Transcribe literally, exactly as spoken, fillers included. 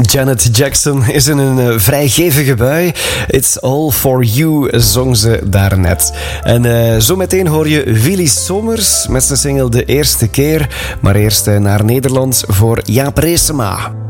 Janet Jackson is in een uh, vrijgevige bui. It's all for you, zong ze daarnet. En uh, zometeen hoor je Willy Somers met zijn single De Eerste Keer. Maar eerst uh, naar Nederland voor Jaap Reesema.